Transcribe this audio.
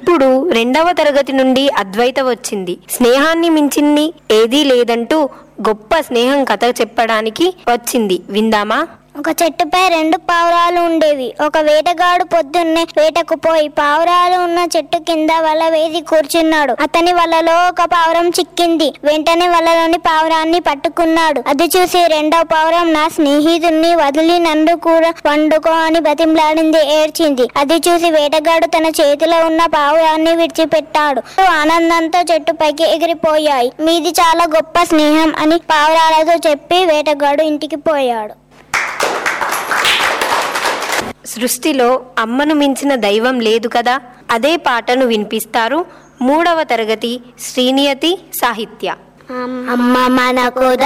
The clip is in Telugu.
ఇప్పుడు 2వ తరగతి నుండి అద్వైత వచ్చింది. స్నేహాన్ని మించింది ఏదీ లేదంటూ గొప్ప స్నేహం కథ చెప్పడానికి వచ్చింది. విందామా? ఒక చెట్టుపై 2 పావురాలు ఉండేవి. ఒక వేటగాడు పొద్దున్నే వేటకు పోయి పావురాలు ఉన్న చెట్టు కింద వల వేసి కూర్చున్నాడు. అతని వలలో ఒక పావురం చిక్కింది. వెంటనే వలలోని పావురాన్ని పట్టుకున్నాడు. అది చూసి 2వ పావురం, నా స్నేహితుడిని వదిలి నన్ను కూడా వండుకో అని బతిమలాడింది, ఏడ్చింది. అది చూసి వేటగాడు తన చేతిలో ఉన్న పావురాన్ని విడిచిపెట్టాడు. ఆనందంతో చెట్టుపైకి ఎగిరిపోయాయి. మీది చాలా గొప్ప స్నేహం అని పావురాలతో చెప్పి వేటగాడు ఇంటికి పోయాడు. సృష్టిలో అమ్మను మించిన దైవం లేదు కదా. అదే పాటను వినిపిస్తారు 3వ తరగతి శ్రీనియతి సాహిత్య. అమ్మ మనకు